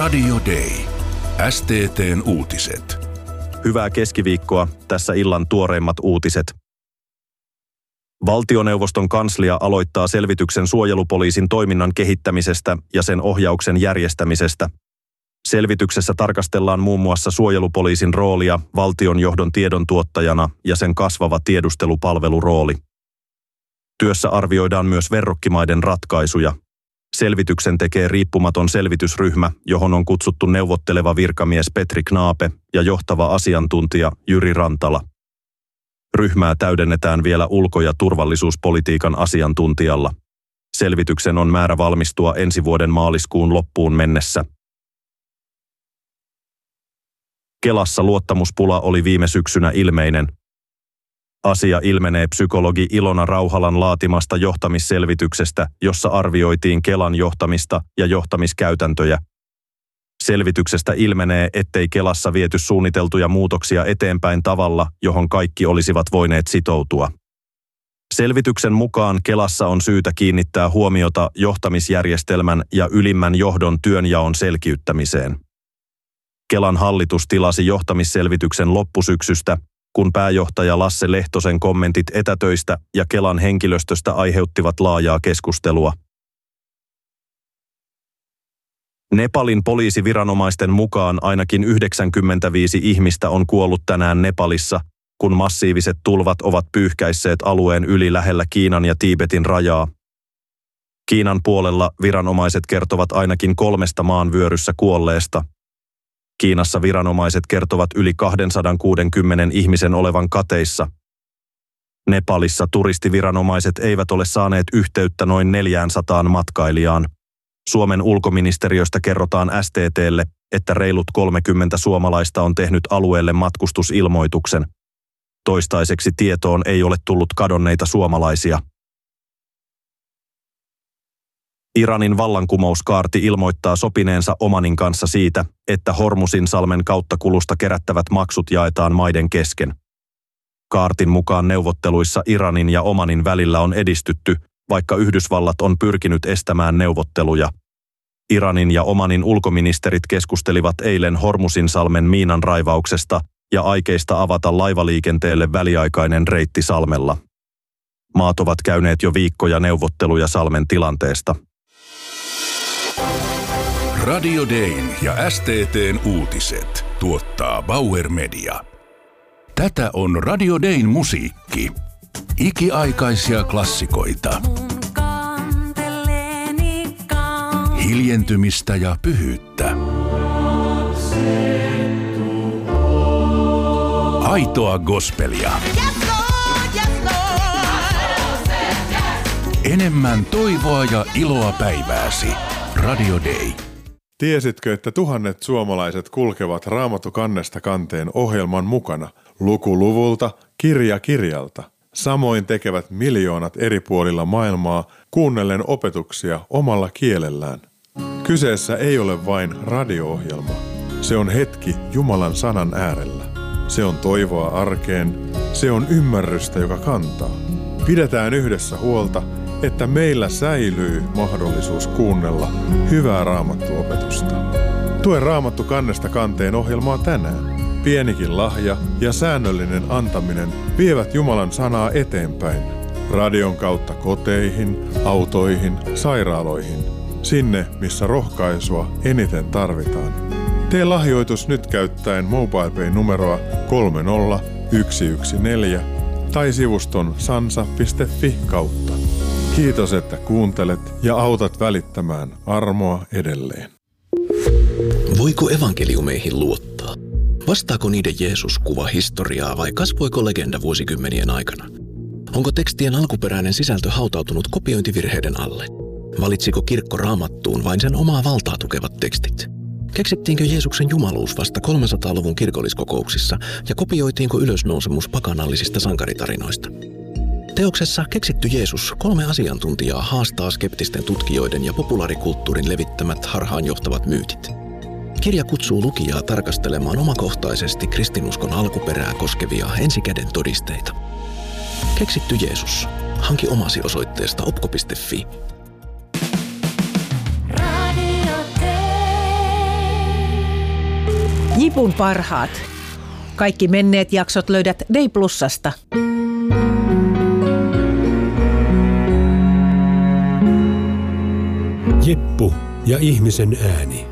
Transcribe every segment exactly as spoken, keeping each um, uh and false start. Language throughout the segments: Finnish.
Radio Day. S T T:n uutiset. Hyvää keskiviikkoa, tässä illan tuoreimmat uutiset. Valtioneuvoston kanslia aloittaa selvityksen suojelupoliisin toiminnan kehittämisestä ja sen ohjauksen järjestämisestä. Selvityksessä tarkastellaan muun muassa suojelupoliisin roolia valtionjohdon tiedontuottajana ja sen kasvava tiedustelupalvelurooli. Työssä arvioidaan myös verrokkimaiden ratkaisuja. Selvityksen tekee riippumaton selvitysryhmä, johon on kutsuttu neuvotteleva virkamies Petri Knaape ja johtava asiantuntija Jyri Rantala. Ryhmää täydennetään vielä ulko- ja turvallisuuspolitiikan asiantuntijalla. Selvityksen on määrä valmistua ensi vuoden maaliskuun loppuun mennessä. Kelassa luottamuspula oli viime syksynä ilmeinen. Asia ilmenee psykologi Ilona Rauhalan laatimasta johtamisselvityksestä, jossa arvioitiin Kelan johtamista ja johtamiskäytäntöjä. Selvityksestä ilmenee, ettei Kelassa viety suunniteltuja muutoksia eteenpäin tavalla, johon kaikki olisivat voineet sitoutua. Selvityksen mukaan Kelassa on syytä kiinnittää huomiota johtamisjärjestelmän ja ylimmän johdon työnjaon selkiyttämiseen. Kelan hallitus tilasi johtamisselvityksen loppusyksystä, kun pääjohtaja Lasse Lehtosen kommentit etätöistä ja Kelan henkilöstöstä aiheuttivat laajaa keskustelua. Nepalin poliisiviranomaisten mukaan ainakin yhdeksänkymmentäviisi ihmistä on kuollut tänään Nepalissa, kun massiiviset tulvat ovat pyyhkäisseet alueen yli lähellä Kiinan ja Tiibetin rajaa. Kiinan puolella viranomaiset kertovat ainakin kolmesta maanvyöryssä kuolleesta. Kiinassa viranomaiset kertovat yli kaksisataakuusikymmentä ihmisen olevan kateissa. Nepalissa turistiviranomaiset eivät ole saaneet yhteyttä noin neljäsataan matkailijaan. Suomen ulkoministeriöstä kerrotaan S T T:lle, että reilut kolmekymmentä suomalaista on tehnyt alueelle matkustusilmoituksen. Toistaiseksi tietoon ei ole tullut kadonneita suomalaisia. Iranin vallankumouskaarti ilmoittaa sopineensa Omanin kanssa siitä, että Hormuzinsalmen kauttakulusta kerättävät maksut jaetaan maiden kesken. Kaartin mukaan neuvotteluissa Iranin ja Omanin välillä on edistytty, vaikka Yhdysvallat on pyrkinyt estämään neuvotteluja. Iranin ja Omanin ulkoministerit keskustelivat eilen Hormuzinsalmen miinanraivauksesta ja aikeista avata laivaliikenteelle väliaikainen reitti salmella. Maat ovat käyneet jo viikkoja neuvotteluja salmen tilanteesta. Radio Dayn ja S T T:n uutiset tuottaa Bauer Media. Tätä on Radio Dayn musiikki. Ikiaikaisia klassikoita. Hiljentymistä ja pyhyyttä. Aitoa gospelia. Enemmän toivoa ja iloa päivääsi. Radio Day. Tiesitkö, että tuhannet suomalaiset kulkevat Raamattu kannesta kanteen ohjelman mukana, luku luvulta, kirja kirjalta? Samoin tekevät miljoonat eri puolilla maailmaa kuunnellen opetuksia omalla kielellään. Kyseessä ei ole vain radio-ohjelma. Se on hetki Jumalan sanan äärellä. Se on toivoa arkeen. Se on ymmärrystä, joka kantaa. Pidetään yhdessä huolta, että meillä säilyy mahdollisuus kuunnella hyvää raamattuopetusta. Tue Raamattu kannesta kanteen ohjelmaa tänään. Pienikin lahja ja säännöllinen antaminen vievät Jumalan sanaa eteenpäin. Radion kautta koteihin, autoihin, sairaaloihin. Sinne, missä rohkaisua eniten tarvitaan. Tee lahjoitus nyt käyttäen MobilePay-numeroa kolme nolla yksi yksi neljä tai sivuston sansa piste fi kautta. Kiitos, että kuuntelet ja autat välittämään armoa edelleen. Voiko evankeliumeihin luottaa? Vastaako niiden Jeesus kuva historiaa vai kasvoiko legenda vuosikymmenien aikana? Onko tekstien alkuperäinen sisältö hautautunut kopiointivirheiden alle? Valitsiko kirkko Raamattuun vain sen omaa valtaa tukevat tekstit? Keksittiinkö Jeesuksen jumaluus vasta kolmesataaluvun kirkolliskokouksissa ja kopioitiinko ylösnousemus pakanallisista sankaritarinoista? Teoksessa Keksitty Jeesus kolme asiantuntijaa haastaa skeptisten tutkijoiden ja populaarikulttuurin levittämät harhaanjohtavat myytit. Kirja kutsuu lukijaa tarkastelemaan omakohtaisesti kristinuskon alkuperää koskevia ensikäden todisteita. Keksitty Jeesus. Hanki omasi osoitteesta opko piste fi. Radio Day. Jipun parhaat. Kaikki menneet jaksot löydät Day Plusasta. Jeppu ja ihmisen ääni.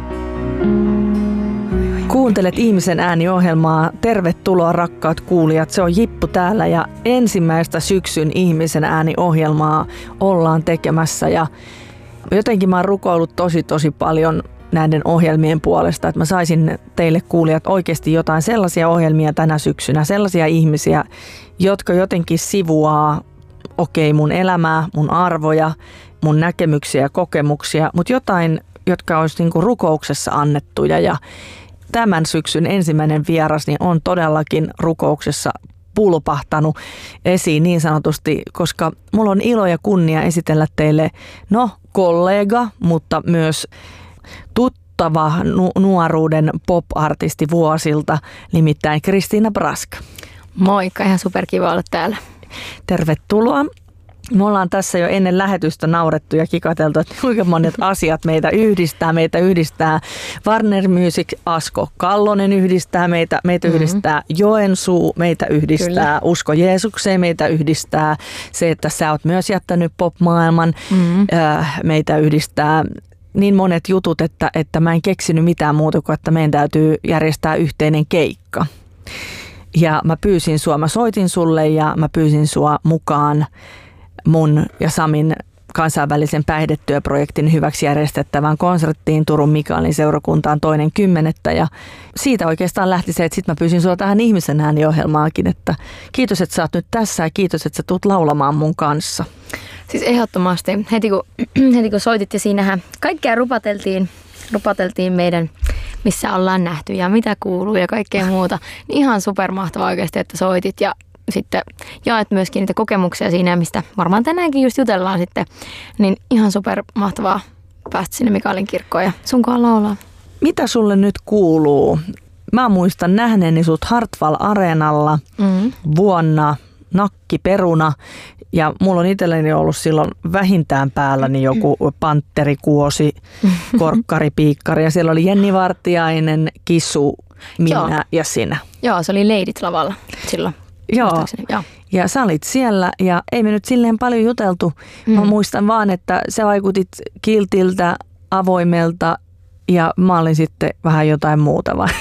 Kuuntelet Ihmisen ääni-ohjelmaa. Tervetuloa rakkaat kuulijat. Se on Jippu täällä ja ensimmäistä syksyn Ihmisen ääni-ohjelmaa ollaan tekemässä. Ja jotenkin mä oon rukoillut tosi tosi paljon näiden ohjelmien puolesta, että mä saisin teille kuulijat oikeasti jotain sellaisia ohjelmia tänä syksynä, sellaisia ihmisiä, jotka jotenkin sivuaa, okei, mun elämää, mun arvoja, mun näkemyksiä ja kokemuksia, mutta jotain, jotka olisi niinku rukouksessa annettuja. Ja tämän syksyn ensimmäinen vieras niin on todellakin rukouksessa pulpahtanut esiin niin sanotusti, koska mulla on ilo ja kunnia esitellä teille, no, kollega, mutta myös tuttava nu- nuoruuden pop-artisti vuosilta, nimittäin Christina Brask. Moikka, ihan superkiva olla täällä. Tervetuloa. Me ollaan tässä jo ennen lähetystä naurettu ja kikateltu, että kuinka monet asiat meitä yhdistää. Meitä yhdistää Warner Music, Asko Kallonen yhdistää meitä, meitä mm-hmm. yhdistää Joensuu, meitä yhdistää Kyllä. Usko Jeesukseen, meitä yhdistää se, että sä oot myös jättänyt pop-maailman, mm-hmm. meitä yhdistää niin monet jutut, että, että mä en keksinyt mitään muuta kuin, että meidän täytyy järjestää yhteinen keikka. Ja mä pyysin sua, mä soitin sulle ja mä pyysin sua mukaan mun ja Samin kansainvälisen päihdetyöprojektin hyväksi järjestettävään konserttiin Turun Mikaelin seurakuntaan toinen kymmenettä. Ja siitä oikeastaan lähti se, että sit mä pyysin sua tähän Ihmisen ääni-ohjelmaakin, että kiitos, että sä oot nyt tässä ja kiitos, että sä tuut laulamaan mun kanssa. Siis ehdottomasti. Heti kun, heti kun soitit ja siinähän kaikkea rupateltiin, rupateltiin meidän, missä ollaan nähty ja mitä kuuluu ja kaikkea muuta. Niin ihan supermahtavaa oikeasti, että soitit ja sitten jaet myöskin niitä kokemuksia siinä, mistä varmaan tänäänkin just jutellaan sitten. Niin ihan supermahtavaa päästä sinne Mikaelin kirkkoon ja sunkaan laulaa. Mitä sulle nyt kuuluu? Mä muistan nähneeni sut Hartwall-areenalla mm-hmm. vuonna nakkiperuna. Ja mulla on itselleni ollut silloin vähintään päälläni joku pantterikuosi, korkkaripiikkari. Ja siellä oli Jenni Vartiainen, Kisu, minä Joo. ja sinä. Joo, se oli Leidit lavalla silloin. Joo. Joo, ja sä olit siellä ja ei me nyt silleen paljon juteltu. Mm. Mä muistan vaan, että sä vaikutit kiltiltä, avoimelta ja mä olin sitten vähän jotain muuta vai?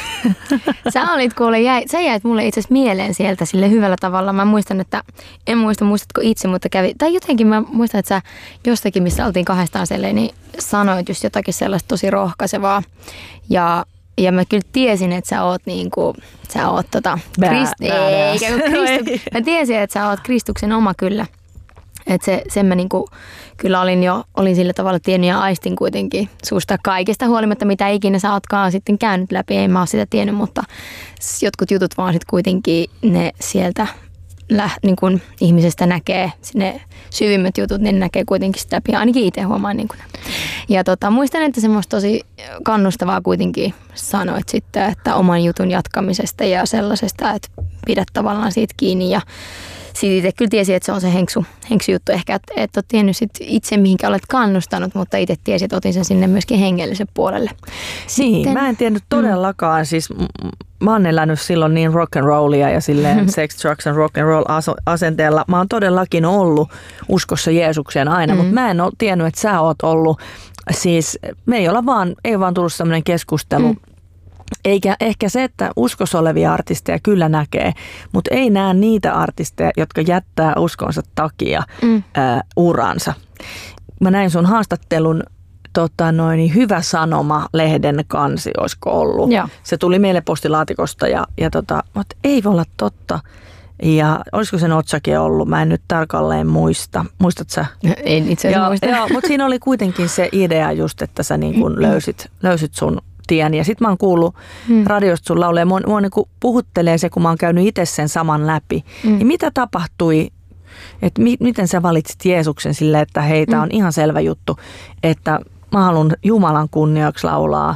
Sä olit kuule, jäi, sä jäit mulle itse asiassa mieleen sieltä sille hyvällä tavalla. Mä muistan, että en muista, muistatko itse, mutta kävi, tai jotenkin mä muistan, että sä jostakin, missä oltiin kahdestaan selleen, niin sanoit just jotakin sellaista tosi rohkaisevaa ja Ja mä kyllä tiesin, että sä oot niinku, sä oot tota, Krist... Eikä, Kristu... Mä tiesin, että sä oot Kristuksen oma kyllä. Että se, sen mä niinku, kyllä olin jo, olin sillä tavalla tiennyt ja aistin kuitenkin susta kaikesta huolimatta, mitä ikinä sä ootkaan sitten käynyt läpi. En mä oo sitä tiennyt, mutta jotkut jutut vaan sit kuitenkin ne sieltä läh, niin kun ihmisestä näkee, ne syvimmät jutut, ne näkee kuitenkin sitä läpi. Ainakin itse huomaan. Niin kun. Ja tota, muistan, että semmoista tosi kannustavaa kuitenkin sanoit sitten, että oman jutun jatkamisesta ja sellaisesta, että pidät tavallaan siitä kiinni. Ja siitä itse kyllä tiesi, että se on se henksu, henksu juttu. Ehkä et, et ole tiennyt sit itse, mihinkä olet kannustanut, mutta itse tiesi, että otin sen sinne myöskin hengellisen puolelle. Sitten, niin, mä en tiennyt todellakaan. Mm. Siis mä oon elänyt silloin niin rock and rollia ja silleen sex, drugs and rock and roll asenteella. Mä oon todellakin ollut uskossa Jeesukseen aina, mm. mutta mä en ole tiennyt, että sä oot ollut. Siis me ei olla vaan, ei vaan tullut sellainen keskustelu. Mm. Eikä ehkä se, että uskossa olevia artisteja kyllä näkee, mutta ei näe niitä artisteja, jotka jättää uskonsa takia mm. ää, uransa. Mä näin sun haastattelun tota noin, Hyvä Sanoma-lehden kansi, olisiko ollut. Ja. Se tuli meille postilaatikosta ja, ja tota, mutta ei voi olla totta. Ja olisiko sen otsake ollut? Mä en nyt tarkalleen muista. Muistat sä? En itse asiassa muista. Joo, mutta siinä oli kuitenkin se idea just, että sä niin kun löysit, löysit sun tien. Ja sit mä oon kuullut hmm. radiosta sun laulee. Mua, mua niin puhuttelee se, kun mä oon käynyt itse sen saman läpi. Hmm. Ja mitä tapahtui? Että mi, miten sä valitsit Jeesuksen silleen, että hei, tää on hmm. ihan selvä juttu, että mä haluan Jumalan kunniaksi laulaa,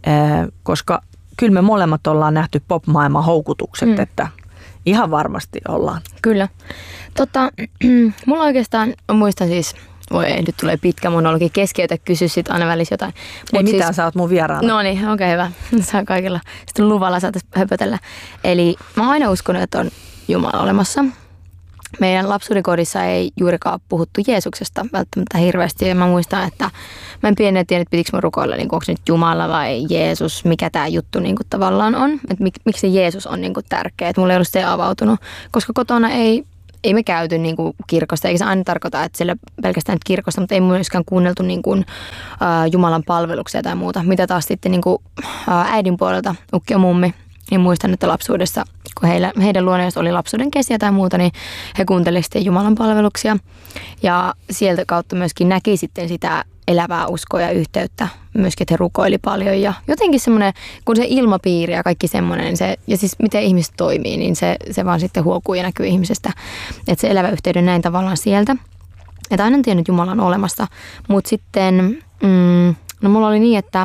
koska kyllä me molemmat ollaan nähty pop-maailman houkutukset, hmm. että ihan varmasti ollaan. Kyllä. Tota, mulla oikeastaan, muistan siis voi ei, nyt tulee pitkä monologi, keskeytä, kysy sitten aina välissä jotain. Ei Mut mitään, siis, sä oot mun vieraana. No niin, okei okay, hyvä. Saa kaikilla. Sitten luvalla saataisiin höpötellä. Eli mä oon aina uskonut, että on Jumala olemassa. Meidän lapsuuden kodissa ei juurikaan puhuttu Jeesuksesta välttämättä hirveästi. Ja mä muistan, että mä en pienenä tiedä, että pitikö mä rukoilla, niin onko se nyt Jumala vai Jeesus, mikä tämä juttu niin kuin tavallaan on. Että mik, miksi se Jeesus on niin kuin tärkeä. Että mulla ei ollut se avautunut, koska kotona ei, ei me käyty niin kuin kirkosta. Eikä se aina tarkoita, että siellä pelkästään nyt kirkosta, mutta ei myöskään kuunneltu niin kuin, äh, Jumalan palveluksia tai muuta. Mitä taas sitten niin kuin, äh, äidin puolelta, ukki ja mummi. Niin muistan, että lapsuudessa, kun heillä, heidän luona oli lapsuuden kesiä tai muuta, niin he kuuntelivat sitten Jumalan palveluksia. Ja sieltä kautta myöskin näki sitten sitä elävää uskoa ja yhteyttä. Myöskin, että he rukoili paljon ja jotenkin semmoinen, kun se ilmapiiri ja kaikki semmoinen, niin se, ja siis miten ihmiset toimii, niin se, se vaan sitten huokuu ja näkyy ihmisestä. Että se elävä yhteyden näin tavallaan sieltä. Että aina en tiennyt, että Jumala on olemassa. Mutta sitten, mm, no mulla oli niin, että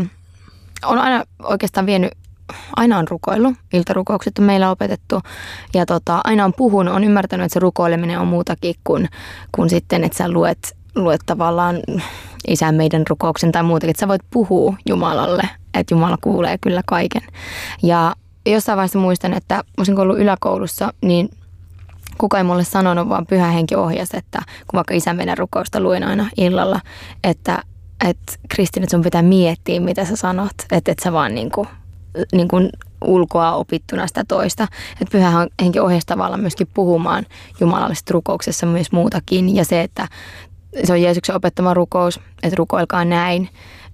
on aina oikeastaan vienyt, aina on rukoillut, iltarukoukset on meillä opetettu ja tota, aina on puhunut, on ymmärtänyt, että se rukoileminen on muutakin kuin, kuin sitten, että sä luet, luet tavallaan Isän meidän rukouksen tai muutakin, että sä voit puhua Jumalalle, että Jumala kuulee kyllä kaiken. Ja jossain vaiheessa muistan, että olisin ollut yläkoulussa, niin kukaan ei mulle sanonut, vaan Pyhä Henki ohjasi, että kun vaikka Isän meidän rukousta luin aina illalla, että, että Kristin, että sun pitää miettiä, mitä sä sanot, että et sä vaan niin kuin niin kuin ulkoa opittuna sitä toista. Että Pyhä Henki ohjasi tavallaan myöskin puhumaan jumalallisessa rukouksessa myös muutakin. Ja se, että se on Jeesuksen opettama rukous, että rukoilkaa näin,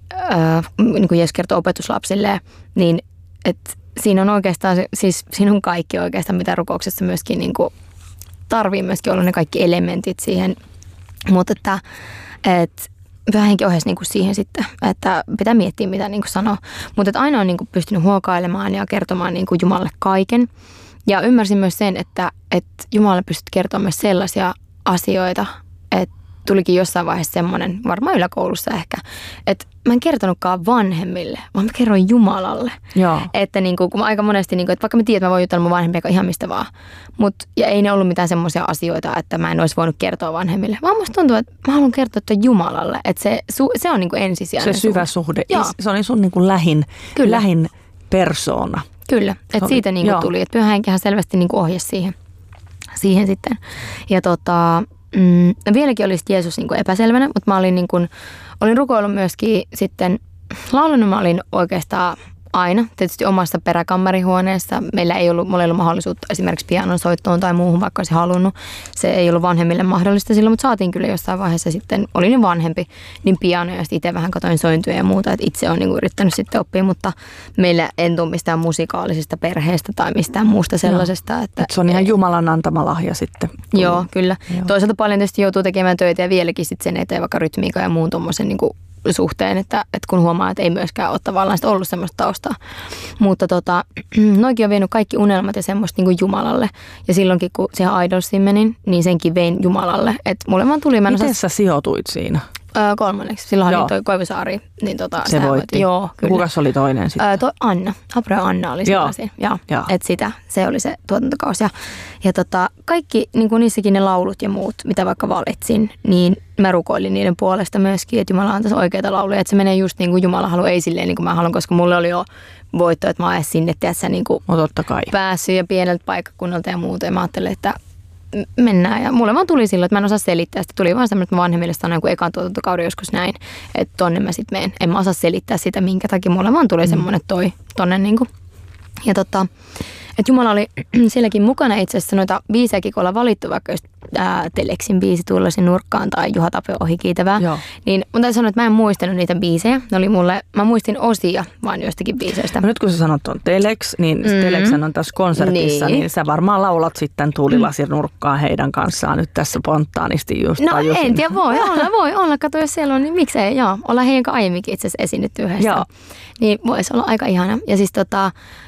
äh, niin kuin Jeesus kertoo opetuslapsille, niin että siinä on oikeastaan, siis siinä on kaikki oikeastaan, mitä rukouksessa myöskin niin kuin tarvii myöskin olla ne kaikki elementit siihen. Mutta että, että Pyhä Henki ohjasi niin kuin siihen sitten, että pitää miettiä, mitä niin kuin sanoo. Mutta aina on niin kuin pystynyt huokailemaan ja kertomaan niin kuin Jumalalle kaiken. Ja ymmärsin myös sen, että, että Jumalalle pystyt kertomaan myös sellaisia asioita, että tulikin jossain vaiheessa semmoinen, varmaan yläkoulussa ehkä, että mä en kertonutkaan vanhemmille, vaan mä kerroin Jumalalle. Joo. Että niin kuin, kun mä aika monesti, niin kuin, että vaikka mä tiedän, että mä voin jutella mun vanhempia ihan mistä vaan, mut, ja ei ne ollut mitään semmoisia asioita, että mä en olisi voinut kertoa vanhemmille, vaan musta tuntuu, että mä haluan kertoa tuon Jumalalle, että se, se on niin kuin ensisijainen se syvä suhde. Joo. Se on sun niin kuin lähin, lähin persoona. Kyllä, että siitä niin kuin tuli, että Pyhä Henkihän selvästi niin kuin ohjasi siihen, siihen sitten. Ja tota... Mm, vieläkin oli Jeesus niin kuin epäselvänä, mutta mä olin, niin kuin, olin rukoillut myöskin sitten, laulanut mä olin oikeastaan aina, tietysti omassa peräkammarihuoneessa. Meillä ei ollut, mulla ei ollut mahdollisuutta esimerkiksi pianon soittoon tai muuhun, vaikka olisi halunnut. Se ei ollut vanhemmille mahdollista silloin, mutta saatiin kyllä jossain vaiheessa sitten, olin niin vanhempi, niin piano ja sitten itse vähän katoin sointuja ja muuta, että itse olen niin kuin yrittänyt sitten oppia, mutta meillä en tule mistään musikaalisesta perheestä tai mistään muusta sellaisesta. Että, että se on ihan Jumalan antama lahja sitten. Joo, kyllä. Joo. Toisaalta paljon tietysti joutuu tekemään töitä ja vieläkin sitten sen eteen vaikka rytmiikan ja muun tuommoisen niin kuin suhteen, että, että kun huomaa, että ei myöskään ole tavallaan ollut semmoista taustaa. Mutta tota, noikin on vienyt kaikki unelmat ja semmoista niin kuin Jumalalle. Ja silloinkin, kun siihen Idolsiin menin, niin senkin vein Jumalalle. Että mulle vaan tuli... Miten osaa... sä sijoituit siinä? Öö, kolmanneksi. Silloinhan oli toi Koivusaari. Niin tota, se voitti. Joo, kyllä. Kukas oli toinen sitten? Öö, toi Anna. Abra ja Anna oli sellaisia. Joo. Joo. Että sitä, se oli se tuotantokausi. Ja, ja tota, kaikki, niin kuin niissäkin ne laulut ja muut, mitä vaikka valitsin, niin mä rukoilin niiden puolesta myöskin, että Jumala antaisi oikeita lauluja. Että se menee just niin kuin Jumala haluaa, ei silleen niin kuin mä haluan, koska mulle oli jo voitto, että mä oon edes sinne, tiedätkö, niin kuin totta kai. Päässyt ja pieneltä paikkakunnalta ja muuta. Ja mä ajattelin, että mennään. Ja mulle vaan tuli silloin, että mä en osaa selittää. Sitten tuli vaan semmoinen, että mä vanhemmille sanoin, kun ekan tuotantokauden joskus näin, että tonne mä sit menen. En mä osaa selittää sitä, minkä takia mulle vaan tuli semmoinen, että toi tonne niinku. Ja tota, että Jumala oli sielläkin mukana itse asiassa noita biisejäkin, kun ollaan valittu vaikka just ää, Teleksin biisi Tullasi nurkkaan tai Juha Tapio ohi kiitävää. Joo. Niin mun täytyy sanoa, että mä en muistanut niitä biisejä. Ne oli mulle, mä muistin osia vaan joistakin biiseistä. No nyt kun sä sanot on Telex, niin mm. Telexhän on tässä konsertissa, niin. niin sä varmaan laulat sitten Tuulilasi nurkkaan heidän kanssaan nyt tässä spontaanisti just. No tajusin. En tiedä, voi olla, voi olla. Kato, jos siellä on, niin miksei, joo. Ollaan heidän kanssa aiemminkin itse asiassa esiinnytty yhdessä. Joo. Niin voisi olla aika ihana. Ja siis tota...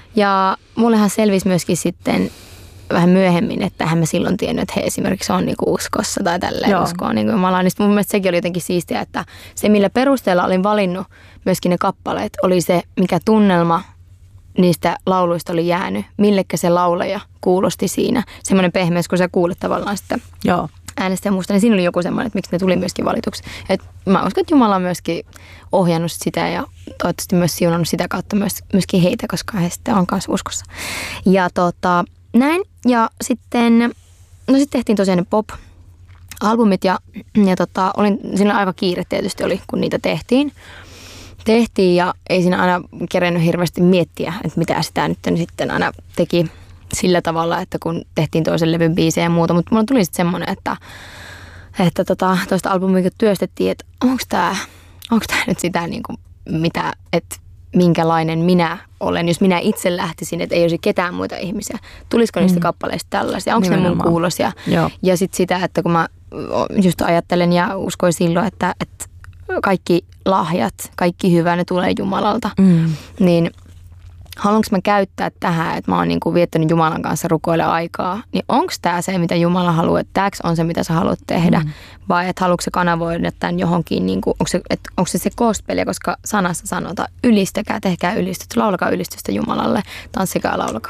Ja mullehan selvisi myöskin sitten vähän myöhemmin, että eihän mä silloin tiennyt, että he esimerkiksi on niinku uskossa tai tälleen uskoa niinku Jumalaa. Niin mun mielestä sekin oli jotenkin siistiä, että se millä perusteella olin valinnut myöskin ne kappaleet, oli se mikä tunnelma niistä lauluista oli jäänyt, millekä se laulaja kuulosti siinä. Semmoinen pehmeys, kun sä kuulet tavallaan sitä. Joo. äänestää musta, niin siinä oli joku semmoinen, että miksi ne tuli myöskin valituksi. Et mä uskon, että Jumala on myöskin ohjannut sitä ja toivottavasti myös siunannut sitä kautta myös, myöskin heitä, koska he sitten on kanssa uskossa. Ja tota, näin. Ja sitten, no sitten tehtiin tosiaan ne pop-albumit ja, ja tota, olin, siinä aika kiire tietysti oli, kun niitä tehtiin. Tehtiin ja ei siinä aina kerennyt hirveästi miettiä, että mitä sitä nyt niin sitten aina teki sillä tavalla, että kun tehtiin toisen levyn biisejä ja muuta, mutta mulla tuli sitten semmoinen, että, että tota, toista albumia kun työstettiin, että onko tämä onko tämä nyt sitä, niin kuin, mitä, että minkälainen minä olen, jos minä itse lähtisin, että ei olisi ketään muita ihmisiä. Tulisiko niistä mm. kappaleista tällaisia? Onko ne mun kuulosia? Ja sitten sitä, että kun mä just ajattelen ja uskoin silloin, että, että kaikki lahjat, kaikki hyvä, ne tulee Jumalalta, mm. niin haluanko mä käyttää tähän, että mä oon niinku viettänyt Jumalan kanssa rukoille aikaa, niin onko tämä se, mitä Jumala haluaa, että tämäks on se, mitä sä haluat tehdä, mm. vai että haluatko sä kanavoida tämän johonkin, niinku, onko, se, et, onko se se gospel, koska sanassa sanotaan, ylistäkää, tehkää ylistystä, laulakaa ylistystä Jumalalle, tanssikaa ja laulakaa.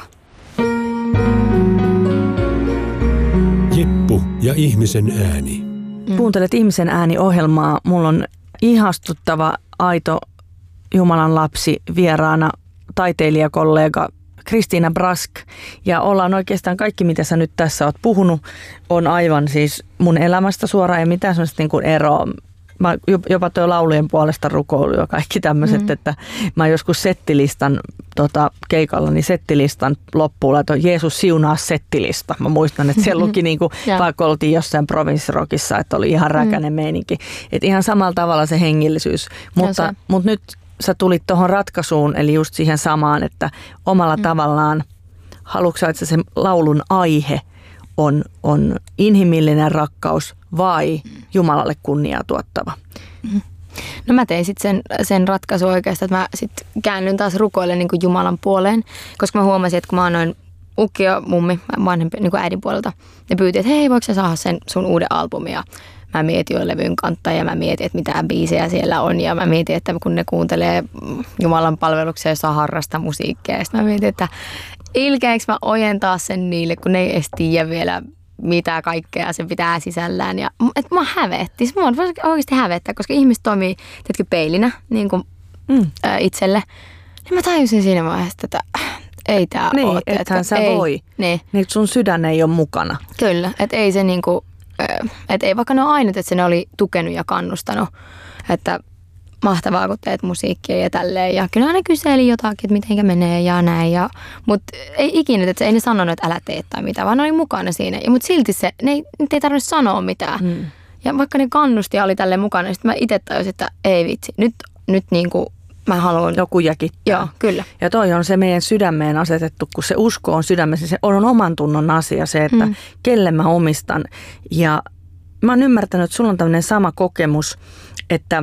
Jippu ja ihmisen ääni. Mm. Kuuntelet Ihmisen ääni-ohjelmaa. Mulla on ihastuttava, aito Jumalan lapsi vieraana, taiteilijakollega Kristiina Brask. Ja ollaan oikeastaan kaikki, mitä sä nyt tässä oot puhunut, on aivan siis mun elämästä suoraan ja mitään sellaista niin kuin eroa. Mä jopa tuo laulujen puolesta rukoilu ja kaikki tämmöiset, mm. että mä joskus settilistan tota, keikalla, niin settilistan loppuun laitoin Jeesus siunaa settilista. Mä muistan, että siellä luki niin kuin, vaikka oltiin jossain provinssirokissa, että oli ihan räkäinen mm. meininki. Että ihan samalla tavalla se hengillisyys. Mutta, mutta nyt sä tulit tuohon ratkaisuun, eli just siihen samaan, että omalla mm. tavallaan, haluatko sä, että se laulun aihe on, on inhimillinen rakkaus vai Jumalalle kunniaa tuottava? Mm. No mä tein sitten sen, sen ratkaisun oikeastaan, että mä sitten käännyn taas rukoille niin kuin Jumalan puoleen, koska mä huomasin, että kun mä annoin ukki ja mummi vanhempi niin kuin äidin puolelta, ne pyyti, että hei, voiko sä saada sen sun uuden albumin? Ja mä mietin jo levyn kantta ja mä mietin, että mitä biisejä siellä on ja mä mietin, että kun ne kuuntelee Jumalan palveluksia ja saa harrastaa musiikkia. Ja sitten mä mietin, että ilkeäkö mä ojentaa sen niille, kun ne ei edes tiedä vielä mitä kaikkea se pitää sisällään. Ja et mä hävetti. Mua oikeasti hävettää, koska ihmiset toimii tietenkin peilinä niin kuin, mm. ä, itselle. Ja mä tajusin siinä vaiheessa, että ei tää niin, ole. Niin, ethän sä ei, voi. Niin. Niin sun sydän ei ole mukana. Kyllä, että ei se niinku, että ei vaikka ne ole ainut, että se ne oli tukenut ja kannustanut, että mahtavaa kun teet musiikkia ja tälleen. Ja kyllä ne kyseli jotakin, että mitenkä menee ja näin. Ja, mutta ei ikinä, että ei ne sanonut, että älä tee tai mitään, vaan ne oli mukana siinä. Ja, mutta silti se, ne ei, ne ei tarvitse sanoa mitään. Hmm. Ja vaikka ne kannusti ja oli tälleen mukana, niin sitten mä itse tajusin, että ei vitsi, nyt, nyt niinku mä haluan. Joku jäkittää. Joo, kyllä. Ja toi on se meidän sydämeen asetettu, kun se usko on sydämessä, se on oman tunnon asia se, että hmm. kelle mä omistan. Ja mä oon ymmärtänyt, että sulla on tämmöinen sama kokemus, että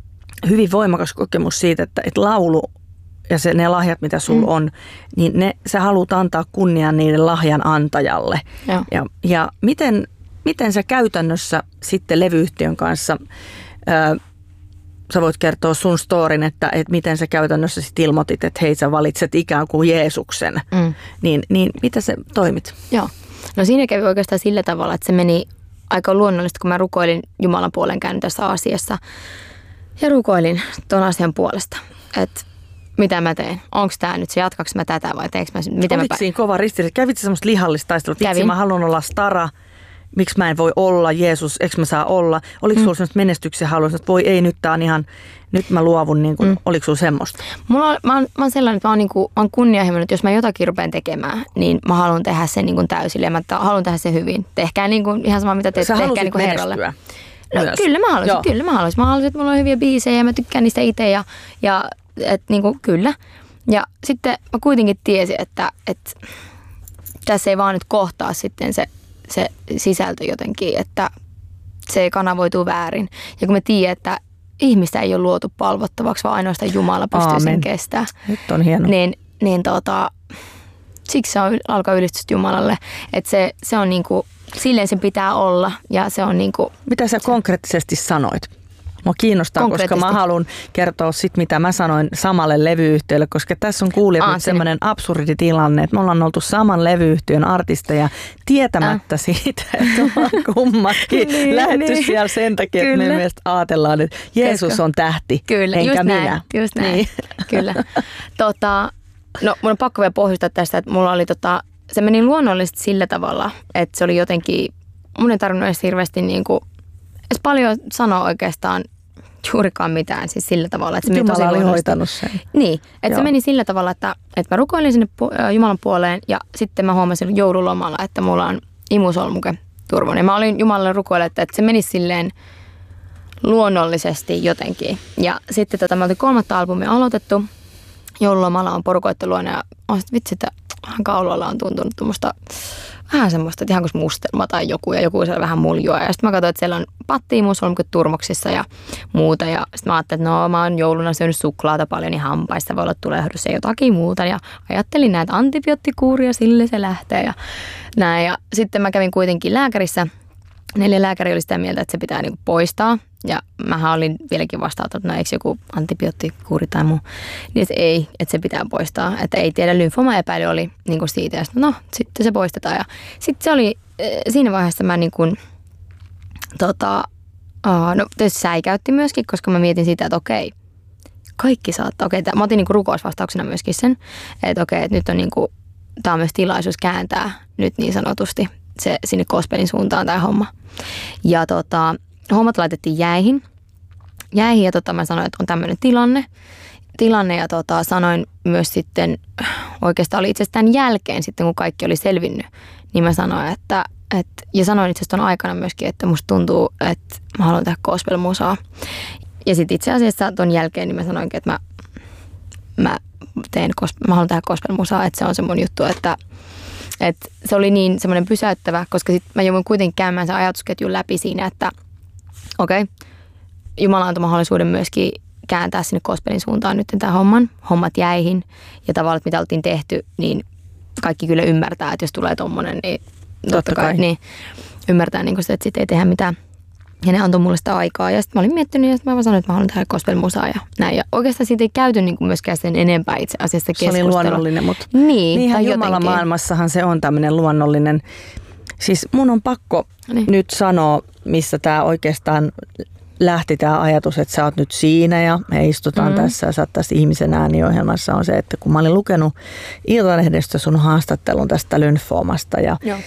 hyvin voimakas kokemus siitä, että, että laulu ja se, ne lahjat, mitä sulla mm. on, niin ne, sä haluat antaa kunnian niiden lahjan antajalle. Ja, ja, ja miten, miten sä käytännössä sitten levyyhtiön kanssa, ää, sä voit kertoa sun storin, että, että miten sä käytännössä sit ilmoitit, että hei sä valitset ikään kuin Jeesuksen, mm. niin, niin mitä sä toimit? Joo, no siinä kävi oikeastaan sillä tavalla, että se meni aika luonnollisesti, kun mä rukoilin Jumalan puolen käynyt tässä asiassa. Ja rukoilin tuon asian puolesta, että mitä mä teen. Onko tämä nyt se, jatkaks mä tätä vai teekö mä, miten Oliko mä... siinä kova ristiriita? Kävitkö semmoista lihallista taistelua? Vitsi, mä haluan olla stara. Miksi mä en voi olla? Jeesus, eikö mä saa olla? Oliko mm. sulla semmoista menestyksen haluaa, että voi ei, nyt tää on ihan, nyt mä luovun. Niin kuin, mm. Oliko sulla semmoista? Mulla on, mä, oon, mä oon sellainen, että mä oon, niin kuin, mä oon kunnianhimoinen, että jos mä jotakin rupean tekemään, niin mä haluan tehdä sen niin kuin täysille ja mä haluan tehdä sen hyvin. Tehkää niin kuin, ihan sama, mitä teet, tehkää niin kuin Herralle. No, kyllä mä haluaisin, Joo. kyllä mä haluaisin. Mä haluaisin, että mulla on hyviä biisejä ja mä tykkään niistä itse ja, ja et, niin kuin, kyllä. Ja sitten mä kuitenkin tiesin, että, että tässä ei vaan nyt kohtaa sitten se, se sisältö jotenkin, että se kanavoituu väärin. Ja kun me tiedän, että ihmistä ei ole luotu palvottavaksi, vaan ainoastaan Jumala pystyy Aamen. Sen kestämään. Nyt on hieno. Niin, niin tota, siksi se on, alkaa ylistystä Jumalalle, että se, se on niin kuin silleen sen pitää olla ja se on niinku... Mitä sä konkreettisesti sanoit? Mua kiinnostaa, koska mä haluan kertoa sit, mitä mä sanoin samalle levyyhtiölle, koska tässä on kuulijat Aa, nyt semmoinen absurdi tilanne, että me ollaan oltu saman levyyhtiön artisteja tietämättä äh. siitä, että ollaan kummatkin niin, lähetty niin. siellä sen takia, Kyllä. että me mielestä ajatellaan, että Jeesus koska. on tähti, Kyllä, enkä just minä. Näin, just näin, niin. Kyllä. Tota, no mun on pakko vielä pohjustaa tästä, että mulla oli tota, se meni luonnollisesti sillä tavalla, että se oli jotenkin, mun ei tarvinnut edes hirveästi niin kuin, edes paljon sanoa oikeastaan juurikaan mitään, siis sillä tavalla, että se meni tosi oli hoitanut sen. Niin, että se meni sillä tavalla, että, että mä rukoilin sinne Jumalan puoleen ja sitten mä huomasin joululomalla, että mulla on imusolmuke turvon. Ja mä olin Jumalalle rukoille, että, että se menisi silleen luonnollisesti jotenkin. Ja sitten tota, me oltiin kolmatta albumia aloitettu. Joululomalla on porukoitten luona ja on sitten vitsi, että kaulalla on tuntunut tuommoista vähän semmoista, että ihan kuin mustelma tai joku ja joku siellä vähän muljua. Ja sitten mä katsoin, että siellä on patti-imusolmuket turmoksissa ja muuta. Ja sitten mä ajattelin, että no mä oon jouluna syönyt suklaata paljon, niin hampaista voi olla tulehdus ja jotakin muuta. Ja ajattelin näitä antibioottikuuria, sille se lähtee ja näin. Ja sitten mä kävin kuitenkin lääkärissä. Neljä lääkäri oli sitä mieltä, että se pitää niinku poistaa. Ja mähän olin vieläkin vastaanottanut, että no eikö joku antibioottikuuri tai muu. Niin se ei, että se pitää poistaa. Että ei tiedä, lymfoma-epäily oli niinku siitä. Ja sitten, no, sitten se poistetaan. Ja sitten se oli, siinä vaiheessa mä niin kuin, tota, uh, no tietysti säikäytti myöskin, koska mä mietin sitä, että okei, kaikki saattaa. Okei, mä otin niinku rukousvastauksena myöskin sen, että okei, että nyt on niinku, tää on myös tilaisuus kääntää nyt niin sanotusti se sinne gospelin suuntaan tämä homma. Ja tota, hommat laitettiin jäihin. Jäihin ja tota, mä sanoin, että on tämmöinen tilanne. Tilanne ja tota, sanoin myös sitten, oikeastaan oli itse asiassa tämän jälkeen sitten, kun kaikki oli selvinnyt, niin mä sanoin, että, että ja sanoin itse asiassa ton aikana myöskin, että musta tuntuu, että mä haluan tehdä gospel-musaa. Ja sitten itse asiassa ton jälkeen niin mä sanoinkin, että mä, mä, teen, mä haluan tehdä gospel-musaa, että se on se mun juttu, että että se oli niin semmoinen pysäyttävä, koska sitten mä jouduin kuitenkin käymään sen ajatusketjun läpi siinä, että okei, okay, Jumala antoi mahdollisuuden myöskin kääntää sinne gospelin suuntaan nyt tämän homman, hommat jäihin ja tavallaan, mitä oltiin tehty, niin kaikki kyllä ymmärtää, että jos tulee tommonen, niin totta, totta kai, kai. Niin ymmärtää, niin sitä, että sitten ei tehdä mitään. Ja ne antoi mulle sitä aikaa. Ja sitten mä olin miettinyt ja sitten mä vaan sanoin, että mä haluan tehdä gospel-musaa ja näin. Ja oikeastaan siitä ei käyty niin kuin myöskään sen enempää itse asiassa keskustelua. Se oli luonnollinen, mutta niin, niinhän Jumalan maailmassahan se on tämmöinen luonnollinen. Siis mun on pakko niin. nyt sanoa, missä tämä oikeastaan lähti tämä ajatus, että sä oot nyt siinä ja me istutaan mm. tässä ja sä oot tässä ihmisen ääniohjelmassa on se, että kun mä olin lukenut Iltalehdestä sun haastattelun tästä lymfoomasta ja Joo.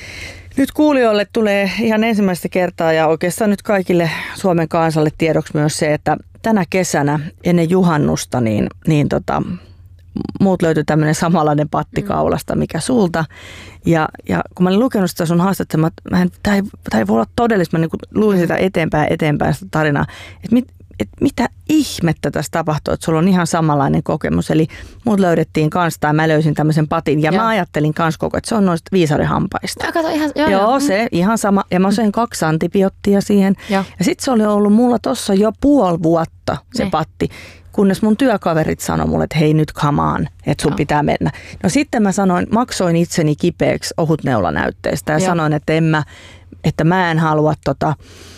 nyt kuulijoille tulee ihan ensimmäistä kertaa ja oikeastaan nyt kaikille Suomen kansalle tiedoksi myös se, että tänä kesänä ennen juhannusta niin, niin tota, muut löytyi tämmöinen samanlainen patti kaulasta, mikä sulta. Ja, ja kun mä olin lukenut sitä sun haastattelua, mä en, tämä ei, ei voi olla todellista, mä niin luin sitä eteenpäin eteenpäin sitä tarinaa, että mit, et mitä ihmettä tässä tapahtuu, että sulla on ihan samanlainen kokemus. Eli muut löydettiin kanssa, tai mä löysin tämmöisen patin, ja joo. mä ajattelin kanssa koko, että se on noista viisauden hampaista. Kato, ihan, joo, joo, joo, se ihan sama. Ja mä söin kaksi antibioottia siihen. Joo. Ja sitten se oli ollut mulla tossa jo puoli vuotta, se ne. patti. Kunnes mun työkaverit sanoi mulle, että hei nyt come on, että sun Joo. pitää mennä. No sitten mä sanoin, maksoin itseni kipeäksi ohutneulanäytteestä ja Joo. sanoin, että, en mä, että mä en halua tota,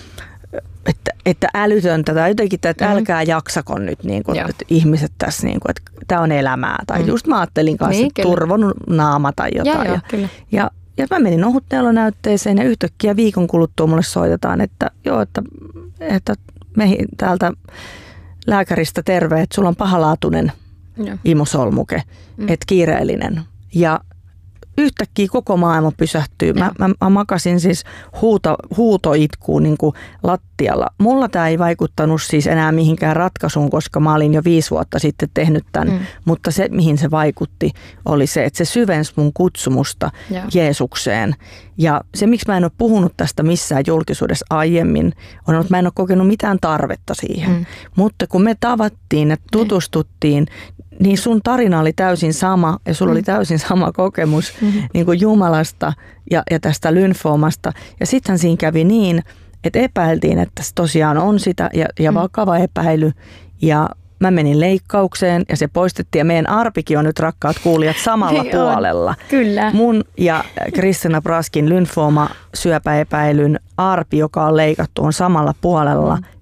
että, että älytöntä tai jotenkin, että mm-hmm. älkää jaksakon nyt niin kuin, että ihmiset tässä, niin kuin, että tämä on elämää. Tai mm. just mä ajattelin kanssa, niin, että turvon naama tai jotain. Ja, ja, ja, ja, ja mä menin ohutneulonäytteeseen ja yhtäkkiä viikon kuluttua mulle soitetaan, että joo, että, että me täältä lääkäristä terve, että sulla on pahalaatuinen Joo. imusolmuke, mm. että kiireellinen. Ja yhtäkkiä koko maailma pysähtyy. Mä, mä, mä makasin siis huuto, huutoitkuun niin kuin lattialla. Mulla tämä ei vaikuttanut siis enää mihinkään ratkaisuun, koska mä olin jo viisi vuotta sitten tehnyt tämän. Mm. Mutta se, mihin se vaikutti, oli se, että se syvensi mun kutsumusta Joo. Jeesukseen. Ja se, miksi mä en ole puhunut tästä missään julkisuudessa aiemmin, on, että mä en ole kokenut mitään tarvetta siihen. Mm. Mutta kun me tavattiin, että tutustuttiin, niin sun tarina oli täysin sama ja sulla mm. oli täysin sama kokemus mm-hmm. niin kuin Jumalasta ja, ja tästä lymfoomasta. Ja sittenhän siinä kävi niin, että epäiltiin, että se tosiaan on sitä ja, ja mm. vakava epäily. Ja mä menin leikkaukseen ja se poistettiin ja meidän arpikin on nyt, rakkaat kuulijat, samalla Hei, puolella. Kyllä. Mun ja Kristina Praskin lymfooma syöpäepäilyn arpi, joka on leikattu, on samalla puolella. Mm.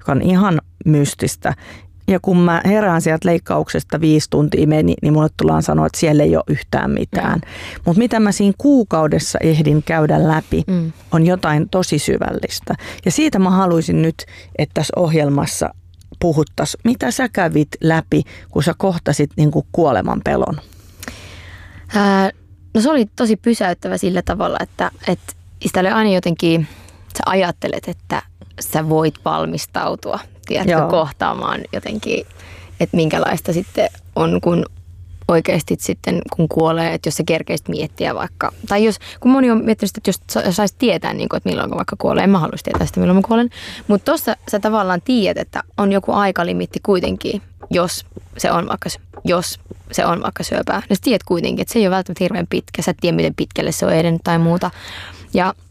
joka on ihan mystistä. Ja kun mä herään sieltä leikkauksesta viisi tuntia meni, niin mulle tullaan sanoa, että siellä ei ole yhtään mitään. Mutta mitä mä siinä kuukaudessa ehdin käydä läpi, mm. on jotain tosi syvällistä. Ja siitä mä haluaisin nyt, että tässä ohjelmassa puhuttaisiin, mitä sä kävit läpi, kun sä kohtasit niin kuin kuoleman pelon? Ää, no se oli tosi pysäyttävä sillä tavalla, että, että sitä oli aina jotenkin, sä ajattelet, että sä voit valmistautua, tiedätkö, Joo. kohtaamaan jotenkin, että minkälaista sitten on, kun oikeasti sitten, kun kuolee, että jos sä kerkeisit miettiä vaikka, tai jos, kun moni on miettinyt, että jos saisit tietää, niin kuin, että milloin vaikka kuolee, en mä haluaisi tietää sitä, milloin mä kuolen, mutta tuossa sä tavallaan tiedät, että on joku aikalimitti kuitenkin, jos se on vaikka, jos se on vaikka syöpää, niin sä tiedät kuitenkin, että se ei ole välttämättä hirveän pitkä, sä et tiedä, miten pitkälle se on edennyt tai muuta, ja